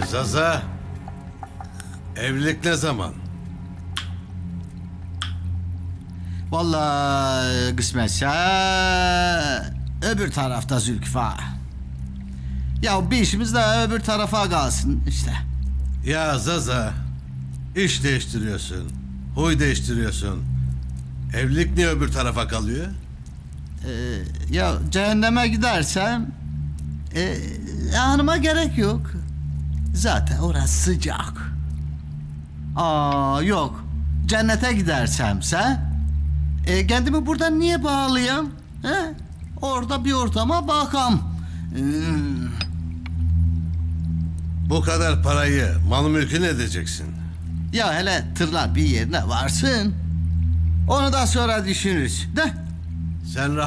Zaza, evlilik ne zaman? Vallahi kısmetse öbür tarafta Zülküf ağa. Ya bir işimiz de öbür tarafa kalsın işte. Ya Zaza, iş değiştiriyorsun, huy değiştiriyorsun. Evlilik niye öbür tarafa kalıyor? Ya cehenneme gidersem hanıma gerek yok. Zaten orası sıcak. Yok. Cennete gidersemse kendimi burada niye bağlayayım? He? Orada bir ortama bakam. Bu kadar parayı mal mülkü ne edeceksin? Ya hele tırlar bir yerine varsın. Onu da sonra düşünürüz. De. Sen